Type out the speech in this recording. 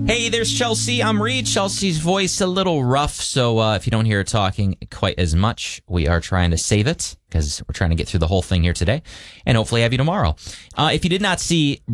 Hey, there's Chelsea. I'm Reed. Chelsea's voice a little rough, so if you don't hear her talking quite as much, we are trying to save it because we're trying to get through the whole thing here today and hopefully have you tomorrow. If you did not see